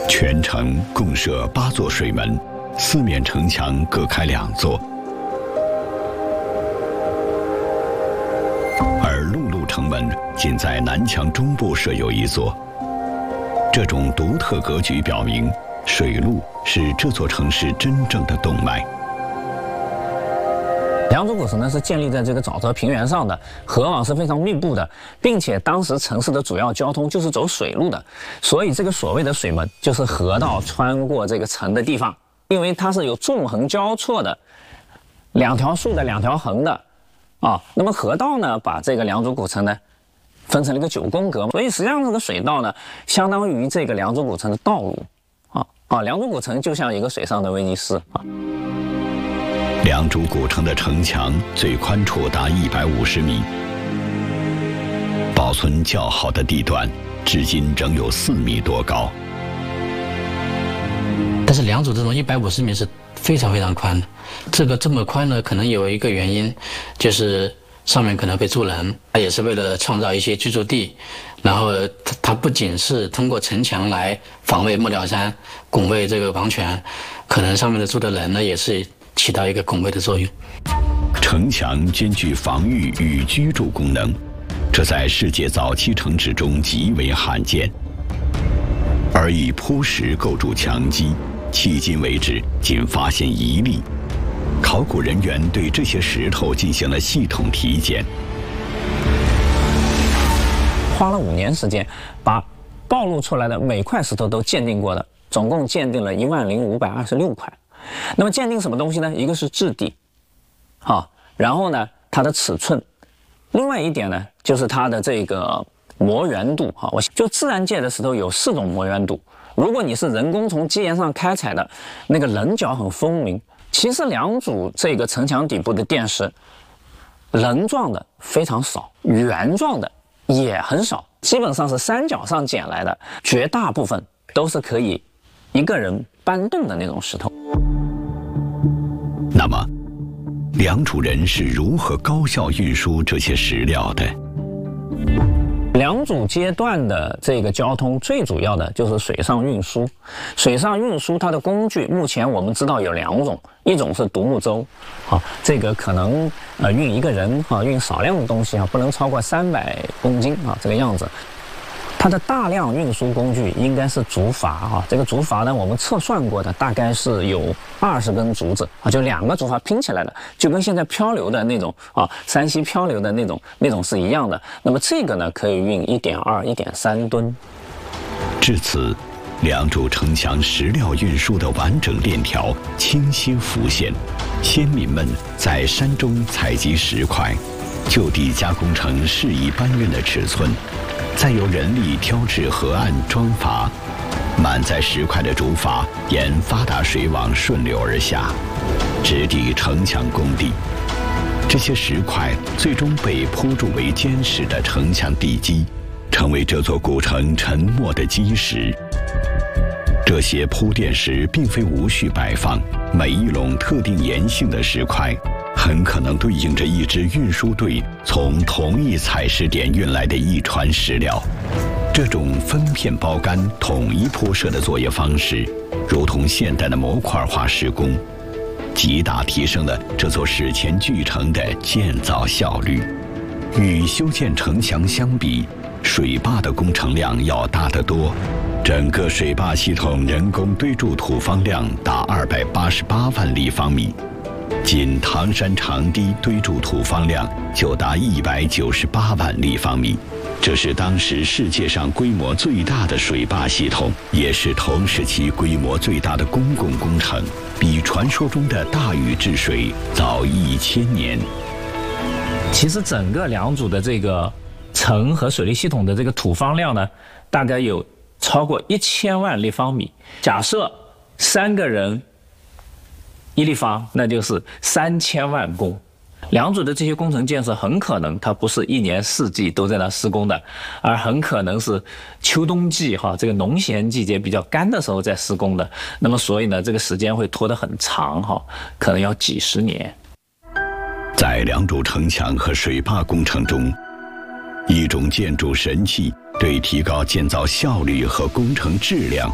全城共设8座水门，四面城墙各开2座，而陆路城门仅在南墙中部设有1座。这种独特格局表明，水路是这座城市真正的动脉。 良渚古城呢是建立在这个沼泽平原上的，河网是非常密布的，并且当时城市的主要交通就是走水路的，所以这个所谓的水门就是河道穿过这个城的地方，因为它是有纵横交错的，2条竖的2条横的，那么河道呢把这个良渚古城呢分成了一个9宫格，所以实际上这个水道呢相当于这个良渚古城的道路，良渚古城就像一个水上的威尼斯良渚古城的城墙最宽处达150米，保存较好的地段，至今仍有4米多高。 但是良渚这种150米是非常非常宽的，这么宽呢，可能有一个原因，就是上面可能会住人，它也是为了创造一些居住地，然后它不仅是通过城墙来防卫莫廖山、拱卫这个王权，可能上面的住的人呢也是起到一个拱卫的作用。 城墙兼具防御与居住功能，这在世界早期城址中极为罕见。而以铺石构筑墙基，迄今为止仅发现1例。考古人员对这些石头进行了系统体检， 花了5年时间，把暴露出来的每块石头都鉴定过的，总共鉴定了10526块。那么鉴定什么东西呢？一个是质地，然后呢它的尺寸，另外一点呢就是它的这个磨圆度就自然界的石头有4种磨圆度，如果你是人工从基岩上开采的，那个棱角很分明。其实良渚这个城墙底部的垫石，棱状的非常少，圆状的也很少，基本上是山脚上捡来的，绝大部分都是可以一个人搬动的那种石头。 那么，良渚人是如何高效运输这些石料的？ 良渚阶段的这个交通最主要的就是水上运输。水上运输它的工具，目前我们知道有2种，一种是独木舟，这个可能运一个人运少量的东西不能超过300公斤这个样子。它的大量运输工具应该是竹筏这个竹筏呢，我们测算过的大概是有20根竹子就2个竹筏拼起来的，就跟现在漂流的那种山西漂流的那种是一样的。那么这个呢可以运1.2、1.3吨。 至此，良渚城墙石料运输的完整链条清晰浮现。先民们在山中采集石块，就地加工成适宜搬运的尺寸，再由人力挑至河岸装筏，满载石块的竹筏沿发达水网顺流而下，直抵城墙工地。这些石块最终被铺筑为坚实的城墙地基，成为这座古城沉没的基石。这些铺垫石并非无序摆放，每一垄特定岩性的石块很可能对应着一支运输队从同一采石点运来的一船石料。这种分片包干、统一铺设的作业方式，如同现代的模块化施工，极大提升了这座史前巨城的建造效率。与修建城墙相比，水坝的工程量要大得多。整个水坝系统人工堆筑土方量达288万立方米，仅唐山长堤堆筑土方量就达198万立方米。这是当时世界上规模最大的水坝系统，也是同时期规模最大的公共工程，比传说中的大禹治水早1000年。 其实整个良渚的这个城和水利系统的这个土方量呢，大概有超过1000万立方米。假设3个人1立方，那就是3000万公。良渚的这些工程建设很可能它不是1年4季都在那施工的，而很可能是秋冬季这个农闲季节比较干的时候在施工的。那么所以呢，这个时间会拖得很长可能要几十年。 在良渚城墙和水坝工程中，一种建筑神器对提高建造效率和工程质量